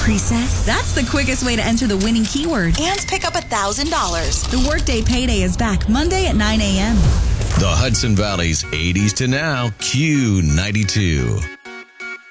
preset? That's the quickest way to enter the winning keyword And pick up $1,000. The Workday Payday is back Monday at 9 a.m. The Hudson Valley's 80s to now Q92.